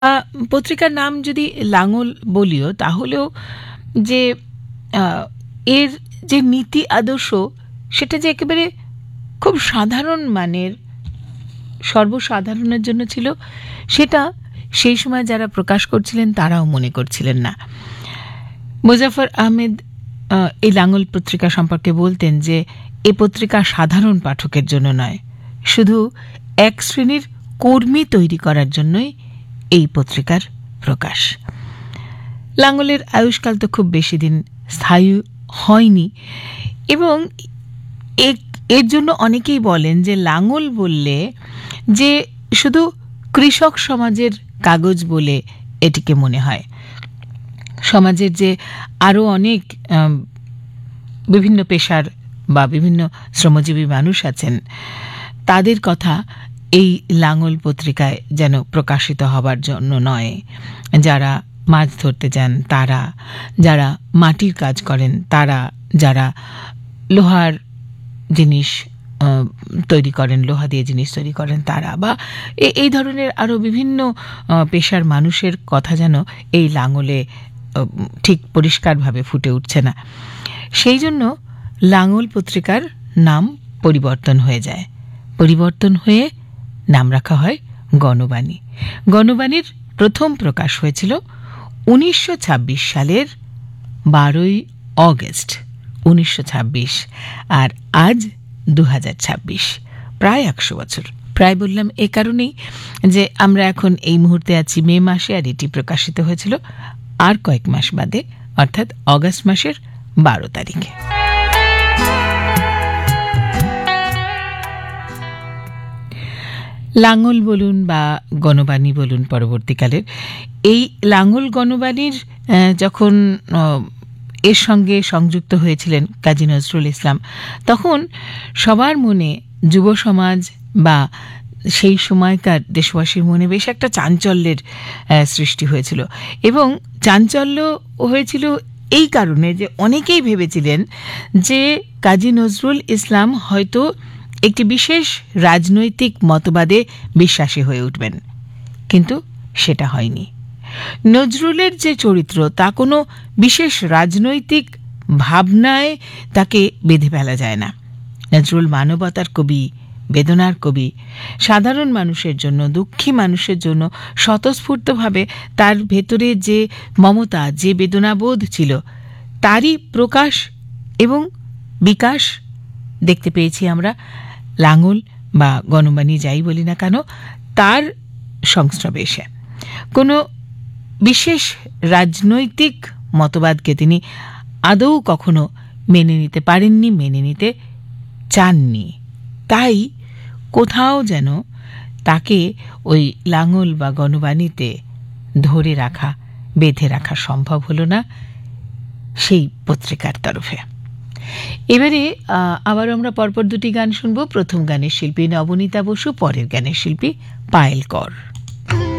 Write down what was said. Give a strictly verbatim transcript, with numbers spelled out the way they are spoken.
আ পত্রিকার নাম যদি লাঙল বলিও তাহলেও যে আ এর যে নীতি আদর্শ সেটা যে একেবারে খুব সাধারণ মানের, সর্বসাধারণের জন্য ছিল, সেটা সেই সময় যারা প্রকাশ করছিলেন তারাও মনে করছিলেন না। মোজাফফর আহমেদ আ এই লাঙল পত্রিকা সম্পর্কে বলতেন যে এ পত্রিকা সাধারণ পাঠকের জন্য নয়, শুধু এক শ্রেণীর কর্মী তৈরি করার জন্যই এই পত্রিকার প্রকাশ। লাঙলের আয়ুষ্কাল তো খুব বেশি দিন স্থায়ী হয়নি, এবং এর জন্য অনেকেই বলেন যে লাঙল বললে যে শুধু কৃষক সমাজের কাগজ বলে এটিকে মনে হয়। সমাজের যে আরও অনেক বিভিন্ন পেশার বা বিভিন্ন শ্রমজীবী মানুষ আছেন, তাদের কথা এই লাঙল পত্রিকায় যেন প্রকাশিত হবার জন্য নয়। যারা মাছ ধরতে যান তারা, যারা মাটির কাজ করেন তারা, যারা লোহার জিনিস তৈরি করেন, লোহা দিয়ে জিনিস তৈরি করেন তারা, বা এই ধরনের আরও বিভিন্ন পেশার মানুষের কথা যেন এই লাঙলে ঠিক পরিষ্কারভাবে ফুটে উঠছে না। সেই জন্য লাঙল পত্রিকার নাম পরিবর্তন হয়ে যায়। পরিবর্তন হয়ে নাম রাখা হয় গণবাণী। গণবাণীর প্রথম প্রকাশ হয়েছিল উনিশশো ছাব্বিশ সালের বারোই অগস্ট উনিশশো ছাব্বিশ, আর আজ দু হাজার ছাব্বিশ, প্রায় একশো বছর। প্রায় বললাম এ কারণেই যে আমরা এখন এই মুহূর্তে আছি মে মাসে, আর এটি প্রকাশিত হয়েছিল আর কয়েক মাস বাদে, অর্থাৎ অগস্ট মাসের বারো তারিখে। লাঙল বলুন বা গণবাণী বলুন, পরবর্তীকালের এই লাঙল গণবাণীর যখন এর সঙ্গে সংযুক্ত হয়েছিলেন কাজী নজরুল ইসলাম, তখন সবার মনে, যুব সমাজ বা সেই সময়কার দেশবাসীর মনে বেশ একটা চাঞ্চল্যের সৃষ্টি হয়েছিল। এবং চাঞ্চল্য হয়েছিল এই কারণে যে অনেকেই ভেবেছিলেন যে কাজী নজরুল ইসলাম হয়তো একটি বিশেষ রাজনৈতিক মতবাদে বিশ্বাসী হয়ে উঠবেন, কিন্তু সেটা হয়নি। নজরুলের যে চরিত্র তা কোনো বিশেষ রাজনৈতিক ভাবনায় তাকে বেঁধে ফেলা যায় না। নজরুল মানবতার কবি, বেদনার কবি, সাধারণ মানুষের জন্য, দুঃখী মানুষের জন্য স্বতঃস্ফূর্তভাবে তার ভেতরে যে মমতা, যে বেদনাবোধ ছিল, তারই প্রকাশ এবং বিকাশ দেখতে পেয়েছি আমরা লাঙল বা গণবাণী যাই বলি না কেন তার সংস্রবে এসে। কোনো বিশেষ রাজনৈতিক মতবাদকে তিনি আদৌ কখনো মেনে নিতে পারেননি, মেনে নিতে চাননি। তাই কোথাও যেন তাকে ওই লাঙল বা গণবাণীতে ধরে রাখা, বেঁধে রাখা সম্ভব হলো না সেই পত্রিকার তরফে। এবারে আবার আমরা পরপর দুটি গান শুনবো। প্রথম গানের শিল্পী নবনীতা বসু, পরের গানের শিল্পী পায়েল কর।